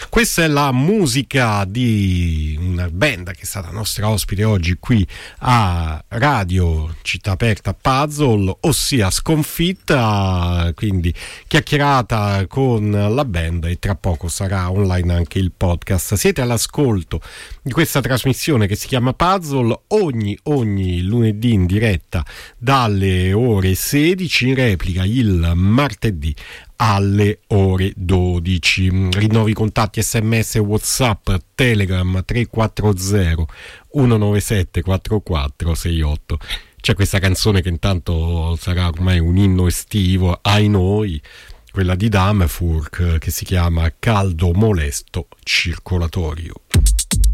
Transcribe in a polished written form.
Questa è la musica di una band che è stata nostra ospite oggi qui a Radio Città Aperta Puzzle, ossia Sconfitta, quindi chiacchierata con la band, e tra poco sarà online anche il podcast. Siete all'ascolto di questa trasmissione che si chiama Puzzle ogni lunedì in diretta dalle ore 16, in replica il martedì alle ore 12. Rinnovi contatti SMS, WhatsApp, Telegram 340 197 4468. C'è questa canzone che intanto sarà ormai un inno estivo ai noi, quella di Damfurk, che si chiama Caldo Molesto Circolatorio.